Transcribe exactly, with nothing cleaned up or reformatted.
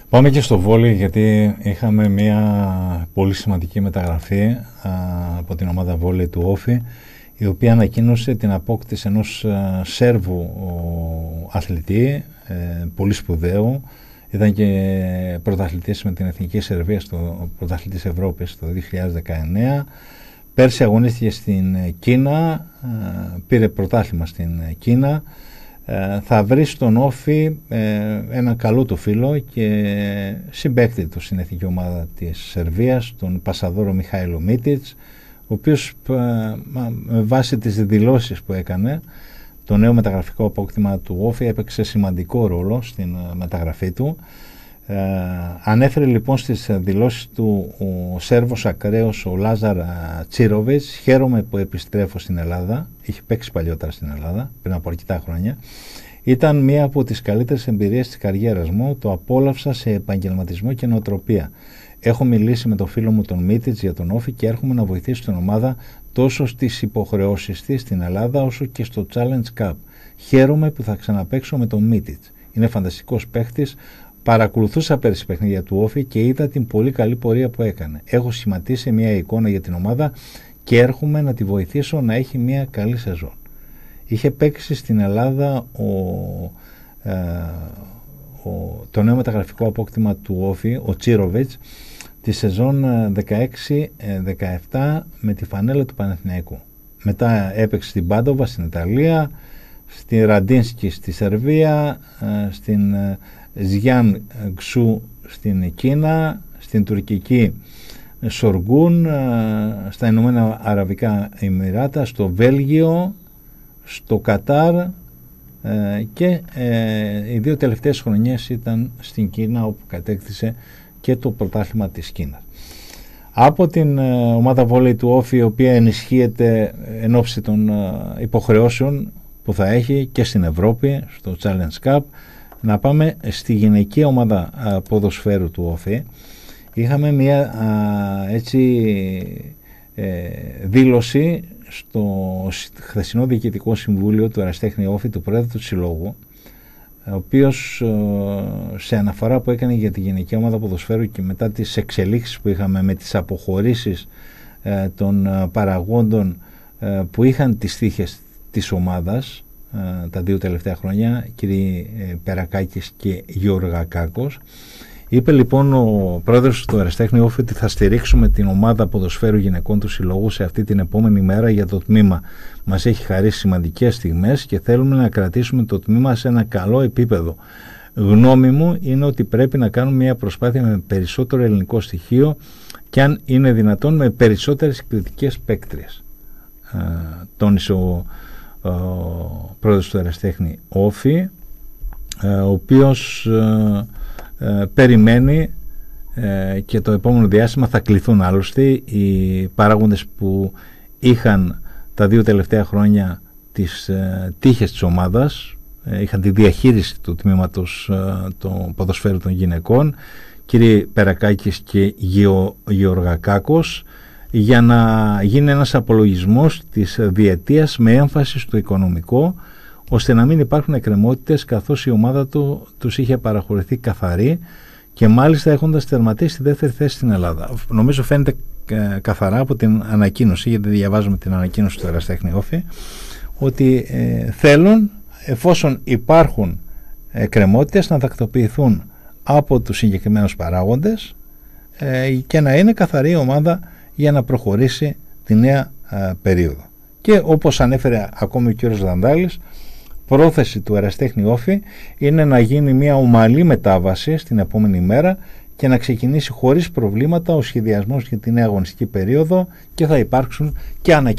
Πάμε και στο βόλεϊ, γιατί είχαμε μια πολύ σημαντική μεταγραφή α, από την ομάδα βόλεϊ του Όφη, η οποία ανακοίνωσε την απόκτηση ενός α, Σέρβου ο, αθλητή, ε, πολύ σπουδαίου. Ήταν και πρωταθλητής με την Εθνική Σερβία στο πρωταθλητής Ευρώπης το δύο χιλιάδες δεκαεννέα. Πέρσι αγωνίστηκε στην Κίνα, α, πήρε πρωτάθλημα στην Κίνα. Ε, θα βρει στον Όφη ε, ένα καλό του φίλο και συμπαίκτη του στην εθνική ομάδα της Σερβίας, τον Πασαδόρο Μιχάηλο Μίτιτς, ο οποίος ε, με βάση τις δηλώσεις που έκανε, το νέο μεταγραφικό απόκτημα του Όφη έπαιξε σημαντικό ρόλο στην ε, μεταγραφή του. Ε, ανέφερε λοιπόν στις δηλώσεις του ο Σέρβος ακραίος ο Λάζαρ Τσίροβιτς: χαίρομαι που επιστρέφω στην Ελλάδα. Είχε παίξει παλιότερα στην Ελλάδα πριν από αρκετά χρόνια. Ήταν μία από τις καλύτερες εμπειρίες της καριέρας μου. Το απόλαυσα σε επαγγελματισμό και νοοτροπία. Έχω μιλήσει με τον φίλο μου τον Μίτιτς για τον Όφη και έρχομαι να βοηθήσω την ομάδα τόσο στις υποχρεώσεις της στην Ελλάδα όσο και στο Challenge Cup. Χαίρομαι που θα ξαναπαίξω με τον Μίτιτς. Είναι φανταστικός παίχτης. Παρακολουθούσα πέρυσι παιχνίδια του Όφη και είδα την πολύ καλή πορεία που έκανε. Έχω σχηματίσει μια εικόνα για την ομάδα και έρχομαι να τη βοηθήσω να έχει μια καλή σεζόν. Είχε παίξει στην Ελλάδα ο, ε, ο, το νέο μεταγραφικό απόκτημα του Όφη, ο Τσίροβιτς, τη σεζόν δεκαέξι δεκαεπτά με τη φανέλα του Παναθηναϊκού. Μετά έπαιξε στην Πάντοβα στην Ιταλία, στη Ραντίνσκι στη Σερβία, στην Ζιάν Γκσού στην Κίνα, στην τουρκική Σοργούν, στα Ηνωμένα Αραβικά Εμιράτα, στο Βέλγιο, στο Κατάρ και οι δύο τελευταίες χρονιές ήταν στην Κίνα, όπου κατέκτησε και το πρωτάθλημα της Κίνας. Από την ομάδα βόλεϊ του Όφη, η οποία ενισχύεται εν ώψη των υποχρεώσεων που θα έχει και στην Ευρώπη, στο Challenge Cup, να πάμε στη γυναικεία ομάδα α, ποδοσφαίρου του Όφη. Είχαμε μια α, έτσι ε, δήλωση στο χθεσινό διοικητικό συμβούλιο του Εραστέχνη Όφη, του πρόεδρου του συλλόγου, ο οποίος ε, σε αναφορά που έκανε για τη γυναικεία ομάδα ποδοσφαίρου και μετά τις εξελίξεις που είχαμε με τις αποχωρήσεις ε, των ε, παραγόντων ε, που είχαν τις τύχες της ομάδας τα δύο τελευταία χρόνια, κύριοι Περακάκης και Γεωργακάκος. Είπε λοιπόν ο πρόεδρος του Εραστέχνη Όφη ότι θα στηρίξουμε την ομάδα ποδοσφαίρου γυναικών του συλλόγου σε αυτή την επόμενη μέρα, για το τμήμα μας έχει χαρίσει σημαντικές στιγμές και θέλουμε να κρατήσουμε το τμήμα σε ένα καλό επίπεδο. Γνώμη μου είναι ότι πρέπει να κάνουμε μια προσπάθεια με περισσότερο ελληνικό στοιχείο και αν είναι δυνατόν με περισσότερες κριτικές παίκτριες, τόνισε ο ο πρόεδρος του Εραστέχνη Όφη, ο οποίος ε, ε, περιμένει ε, και το επόμενο διάστημα θα κληθούν άλλωστε οι παράγοντες που είχαν τα δύο τελευταία χρόνια τις ε, τύχες της ομάδας, ε, είχαν τη διαχείριση του τμήματος ε, των ποδοσφαίρου των γυναικών, κύριοι Περακάκης και Γεω, Γεωργακάκος, για να γίνει ένας απολογισμός της διετίας με έμφαση στο οικονομικό, ώστε να μην υπάρχουν εκκρεμότητες, καθώς η ομάδα του τους είχε παραχωρηθεί καθαρή και μάλιστα έχοντας τερματίσει τη δεύτερη θέση στην Ελλάδα. Νομίζω φαίνεται ε, καθαρά από την ανακοίνωση, γιατί διαβάζουμε την ανακοίνωση του Εραστέχνη Όφη, ότι ε, θέλουν, εφόσον υπάρχουν εκκρεμότητες, να τακτοποιηθούν από τους συγκεκριμένους παράγοντες ε, και να είναι καθαρή η ομάδα για να προχωρήσει τη νέα α, περίοδο. Και όπως ανέφερε ακόμη ο κύριος Δανδάλης, πρόθεση του Εραστέχνη Όφη είναι να γίνει μια ομαλή μετάβαση στην επόμενη μέρα και να ξεκινήσει χωρίς προβλήματα ο σχεδιασμός για τη νέα αγωνιστική περίοδο και θα υπάρξουν και ανακοινώσεις